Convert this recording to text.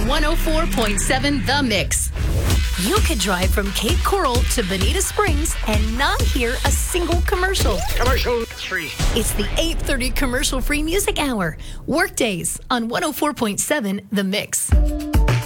104.7 The Mix. You could drive from Cape Coral to Bonita Springs and not hear a single commercial. Commercial free. It's the 8:30 commercial-free music hour. Workdays on 104.7 The Mix.